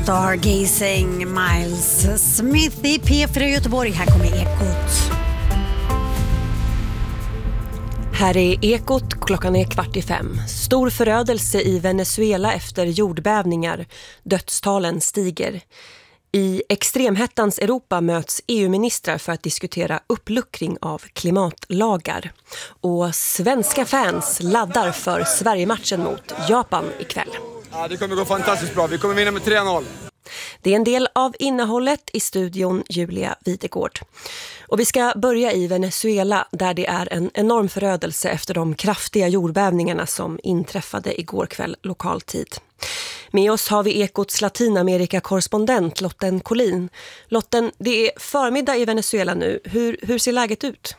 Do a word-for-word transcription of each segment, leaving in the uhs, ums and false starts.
Stargazing, Miles Smith i P fyra Göteborg. Här kommer Ekot. Här är Ekot, klockan är kvart i fem. Stor förödelse i Venezuela efter jordbävningar. Dödstalen stiger. I extremhettans Europa möts E U-ministrar för att diskutera uppluckring av klimatlagar. Och svenska fans laddar för Sverige-matchen mot Japan ikväll. Ja, det kommer gå fantastiskt bra. Vi kommer vinna med tre noll. Det är en del av innehållet i studion Julia Videgård. Och vi ska börja i Venezuela där det är en enorm förödelse efter de kraftiga jordbävningarna som inträffade igår kväll lokal tid. Med oss har vi Ekots Latinamerika-korrespondent Lotten Collin. Lotten, det är förmiddag i Venezuela nu. Hur, hur ser läget ut?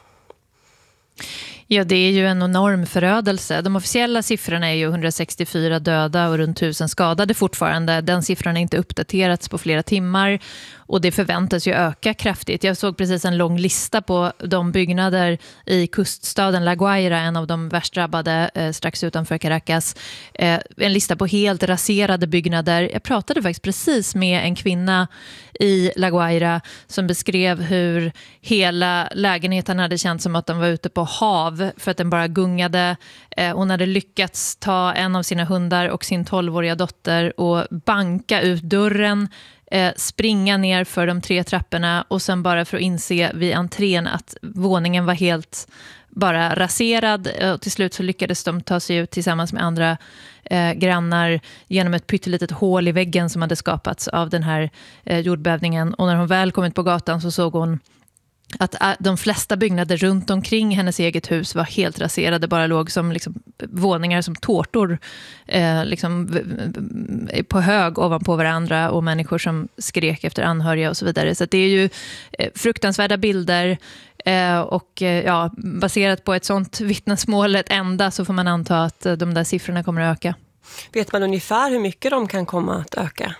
Ja, det är ju en enorm förödelse. De officiella siffrorna är ju hundrasextiofyra döda och runt tusen skadade fortfarande. Den siffran har inte uppdaterats på flera timmar och det förväntas ju öka kraftigt. Jag såg precis en lång lista på de byggnader i kuststaden La Guaira, en av de värst drabbade eh, strax utanför Caracas. Eh, en lista på helt raserade byggnader. Jag pratade faktiskt precis med en kvinna i La Guaira som beskrev hur hela lägenheten hade känts som att de var ute på hav för att den bara gungade. Eh, hon hade lyckats ta en av sina hundar och sin tolvåriga dotter och banka ut dörren, eh, springa ner för de tre trapporna och sen bara för att inse vid entrén att våningen var helt bara raserad. Och till slut så lyckades de ta sig ut tillsammans med andra eh, grannar genom ett pyttelitet hål i väggen som hade skapats av den här eh, jordbävningen. Och när hon väl kommit på gatan så såg hon att de flesta byggnader runt omkring hennes eget hus var helt raserade, bara låg som liksom våningar som tårtor eh, liksom på hög ovanpå varandra och människor som skrek efter anhöriga och så vidare. Så att det är ju eh, fruktansvärda bilder eh, och eh, ja, baserat på ett sånt vittnesmål ett enda så får man anta att eh, de där siffrorna kommer att öka. Vet man ungefär hur mycket de kan komma att öka?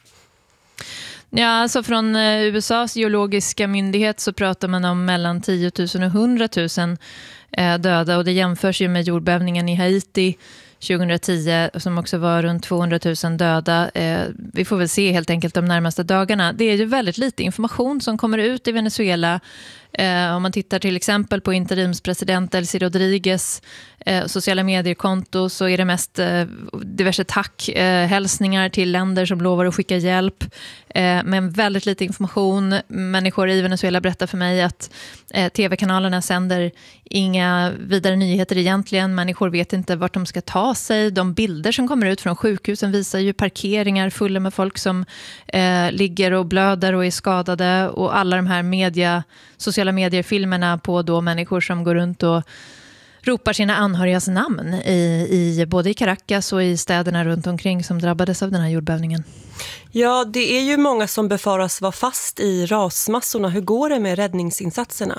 Ja, alltså från U S A:s geologiska myndighet så pratar man om mellan tio tusen och hundra tusen döda och det jämförs ju med jordbävningen i Haiti tjugohundratio som också var runt tvåhundra tusen döda. Vi får väl se helt enkelt de närmaste dagarna. Det är ju väldigt lite information som kommer ut i Venezuela. Om man tittar till exempel på interimspresident Delcy Rodriguez eh, sociala mediekonto så är det mest eh, diverse tack, eh, hälsningar till länder som lovar att skicka hjälp eh, men väldigt lite information. Människor i Venezuela berättar för mig att eh, tv-kanalerna sänder inga vidare nyheter egentligen. Människor vet inte vart de ska ta sig. De bilder som kommer ut från sjukhusen visar ju parkeringar fulla med folk som eh, ligger och blöder och är skadade och alla de här media sociala medier-filmerna på då människor som går runt och ropar sina anhörigas namn i, i både i Caracas och i städerna runt omkring som drabbades av den här jordbävningen. Ja, det är ju många som befaras vara fast i rasmassorna. Hur går det med räddningsinsatserna?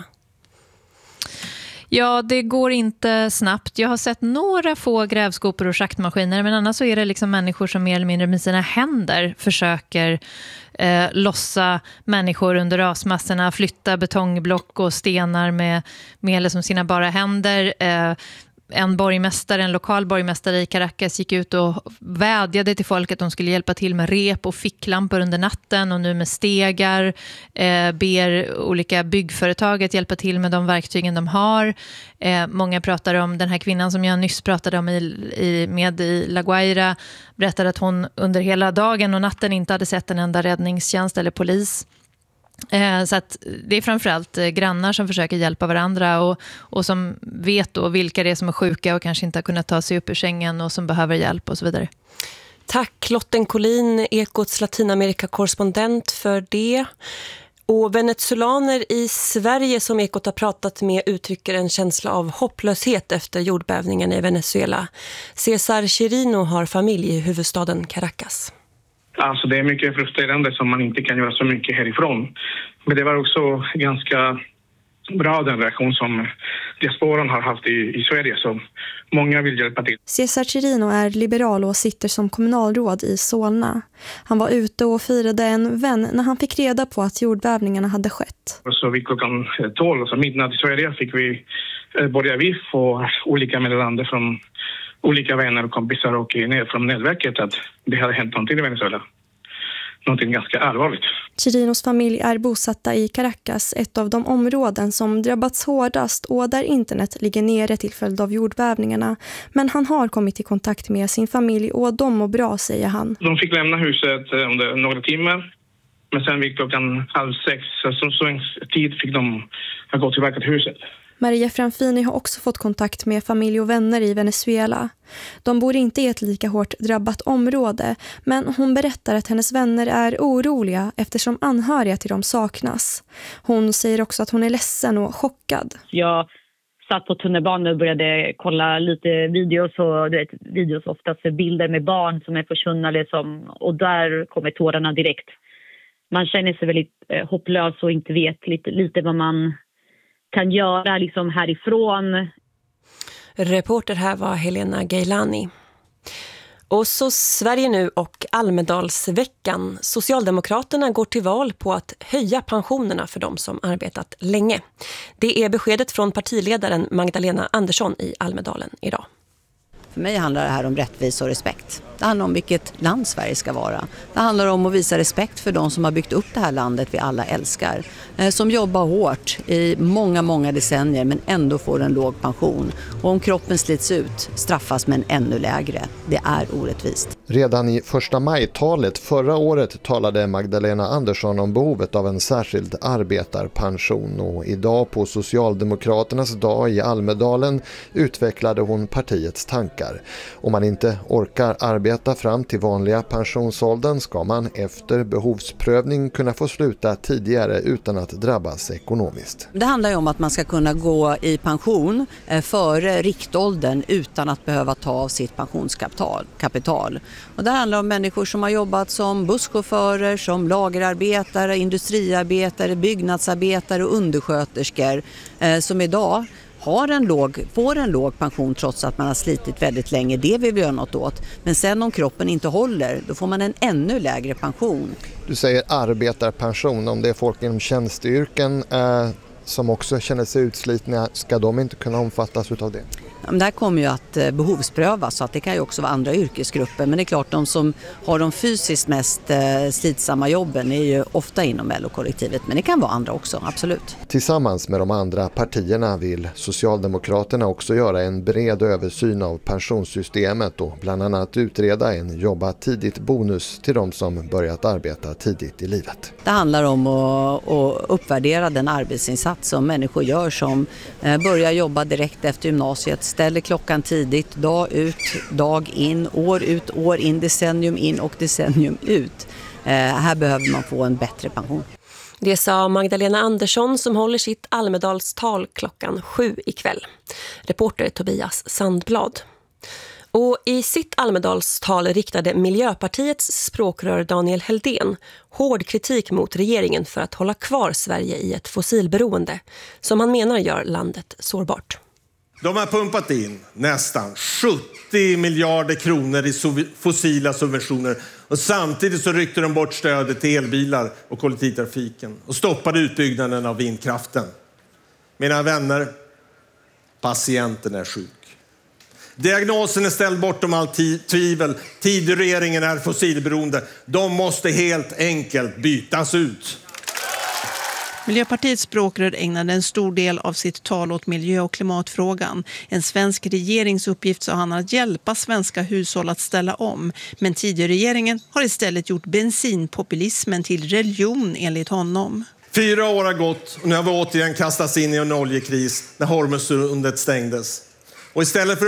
Ja, det går inte snabbt. Jag har sett några få grävskopor och schaktmaskiner men annars så är det liksom människor som mer eller mindre med sina händer försöker eh, lossa människor under rasmassorna, flytta betongblock och stenar med, med eller som sina bara händer. Eh, en borgmästare, en lokal borgmästare i Caracas gick ut och vädjade till folk att de skulle hjälpa till med rep och ficklampor under natten och nu med stegar eh, ber olika byggföretag att hjälpa till med de verktygen de har. Eh, många pratar om den här kvinnan som jag nyss pratade om i, i, med i La Guaira berättade att hon under hela dagen och natten inte hade sett en enda räddningstjänst eller polis. Så att det är framförallt grannar som försöker hjälpa varandra och, och som vet då vilka det är som är sjuka och kanske inte har kunnat ta sig upp ur sängen och som behöver hjälp och så vidare. Tack Lotten Collin, Ekots Latinamerika-korrespondent för det. Och venezolaner i Sverige som Ekot har pratat med uttrycker en känsla av hopplöshet efter jordbävningen i Venezuela. Cesar Chirino har familj i huvudstaden Caracas. Alltså det är mycket frustrerande som man inte kan göra så mycket härifrån. Men det var också ganska bra den reaktion som diasporan har haft i, i Sverige, så många vill hjälpa till. Cesar Chirino är liberal och sitter som kommunalråd i Solna. Han var ute och firade en vän när han fick reda på att jordbävningarna hade skett. Så vid klockan tolv, alltså midnatt i Sverige, fick vi börja vi få olika meddelanden från olika vänner och kompisar och från nätverket att det hade hänt någonting i Venezuela. någonting ganska allvarligt. Chirinos familj är bosatta i Caracas, ett av de områden som drabbats hårdast och där internet ligger nere till följd av jordbävningarna. Men han har kommit i kontakt med sin familj och de mår bra, säger han. De fick lämna huset under några timmar, men sen vid klockan halv sex, som svensk tid, fick de gå tillbaka till huset. Maria Franfini har också fått kontakt med familj och vänner i Venezuela. De bor inte i ett lika hårt drabbat område, men hon berättar att hennes vänner är oroliga eftersom anhöriga till dem saknas. Hon säger också att hon är ledsen och chockad. Jag satt på tunnelbanan och började kolla lite videos, och du vet, videos oftast för bilder med barn som är försvunna liksom, och där kommer tårarna direkt. Man känner sig väldigt eh, hopplös och inte vet lite, lite vad man kan göra liksom härifrån. Reporter här var Helena Gailani. Och så Sverige nu och Almedalsveckan. Socialdemokraterna går till val på att höja pensionerna för de som arbetat länge. Det är beskedet från partiledaren Magdalena Andersson i Almedalen idag. För mig handlar det här om rättvisa och respekt. Det handlar om vilket land Sverige ska vara. Det handlar om att visa respekt för de som har byggt upp det här landet vi alla älskar. Som jobbar hårt i många, många decennier men ändå får en låg pension. Och om kroppen slits ut straffas med en ännu lägre. Det är orättvist. Redan i första maj-talet förra året talade Magdalena Andersson om behovet av en särskild arbetarpension. Och idag på Socialdemokraternas dag i Almedalen utvecklade hon partiets tankar. Om man inte orkar arbeta fram till vanliga pensionsåldern ska man efter behovsprövning kunna få sluta tidigare utan att drabbas ekonomiskt. Det handlar ju om att man ska kunna gå i pension före riktåldern utan att behöva ta av sitt pensionskapital. Och det handlar om människor som har jobbat som busschaufförer, som lagerarbetare, industriarbetare, byggnadsarbetare och undersköterskor som idag har en låg, får en låg pension trots att man har slitit väldigt länge. Det vill vi göra något åt. Men sen om kroppen inte håller, då får man en ännu lägre pension. Du säger arbetarpension. Om det är folk inom tjänsteyrken eh, som också känner sig utslitna, ska de inte kunna omfattas av det? Det här kommer ju att behovsprövas, så att det kan ju också vara andra yrkesgrupper. Men det är klart, de som har de fysiskt mest slitsamma jobben är ju ofta inom L O-kollektivet. Men det kan vara andra också, absolut. Tillsammans med de andra partierna vill Socialdemokraterna också göra en bred översyn av pensionssystemet och bland annat utreda en jobba tidigt bonus till de som börjat arbeta tidigt i livet. Det handlar om att, att uppvärdera den arbetsinsats som människor gör som börjar jobba direkt efter gymnasiet. Ställer klockan tidigt, dag ut, dag in, år ut, år in, decennium in och decennium ut. Eh, här behöver man få en bättre pension. Det sa Magdalena Andersson som håller sitt Almedalstal klockan sju ikväll. Reporter Tobias Sandblad. Och i sitt Almedalstal riktade Miljöpartiets språkrör Daniel Heldén hård kritik mot regeringen för att hålla kvar Sverige i ett fossilberoende som han menar gör landet sårbart. De har pumpat in nästan sjuttio miljarder kronor i fossila subventioner och samtidigt så ryckte de bort stödet till elbilar och kollektivtrafiken och stoppade utbyggnaden av vindkraften. Mina vänner, patienten är sjuk. Diagnosen är ställd bortom allt tvivel. Tidregeringen är fossilberoende. De måste helt enkelt bytas ut. Miljöpartiets språkrör ägnade en stor del av sitt tal åt miljö- och klimatfrågan. En svensk regerings uppgift, sa han, att hjälpa svenska hushåll att ställa om. Men tidigregeringen har istället gjort bensinpopulismen till religion enligt honom. Fyra år har gått och nu har vi återigen kastats in i en oljekris när Hormuzsundet stängdes. Och istället för